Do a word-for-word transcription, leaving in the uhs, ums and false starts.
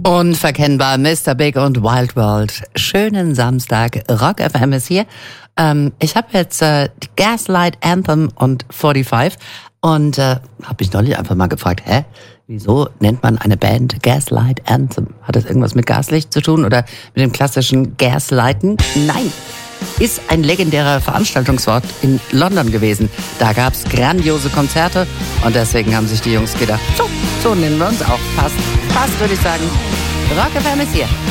Unverkennbar, Mister Big und Wild World. Schönen Samstag, Rock F M ist hier. Ähm, ich habe jetzt äh, Gaslight Anthem und fünfundvierzig und äh, habe mich neulich einfach mal gefragt, hä, wieso nennt man eine Band Gaslight Anthem? Hat das irgendwas mit Gaslicht zu tun oder mit dem klassischen Gaslighten? Nein, ist ein legendärer Veranstaltungsort in London gewesen. Da gab's grandiose Konzerte und deswegen haben sich die Jungs gedacht, so, so nennen wir uns auch. Passt, passt, würde ich sagen. Rock F M ist hier.